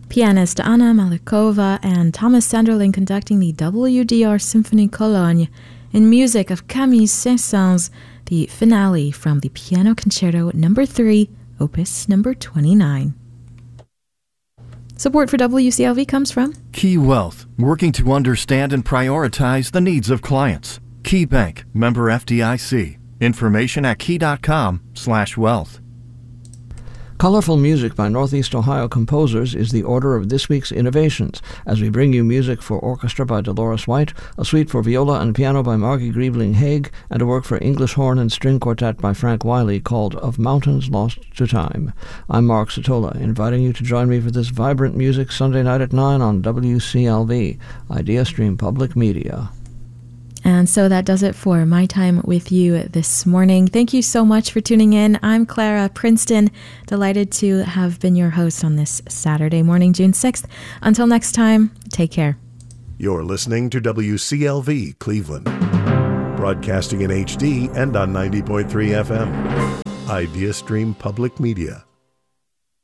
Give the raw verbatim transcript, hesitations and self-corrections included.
Pianist Anna Malikova and Thomas Sanderling conducting the W D R Symphony Cologne in music of Camille Saint-Saëns, the finale from the Piano Concerto number three, Opus number twenty-nine. Support for W C L V comes from Key Wealth, working to understand and prioritize the needs of clients. Key Bank, member F D I C. Information at key.com slash wealth. Colorful music by Northeast Ohio composers is the order of this week's innovations, as we bring you music for orchestra by Dolores White, a suite for viola and piano by Margie Griebling-Haig, and a work for English horn and string quartet by Frank Wiley called Of Mountains Lost to Time. I'm Mark Satola, inviting you to join me for this vibrant music Sunday night at nine on W C L V, IdeaStream Public Media. And so that does it for my time with you this morning. Thank you so much for tuning in. I'm Clara Princeton, delighted to have been your host on this Saturday morning, June sixth. Until next time, take care. You're listening to W C L V Cleveland, broadcasting in H D and on ninety point three F M. IdeaStream Public Media.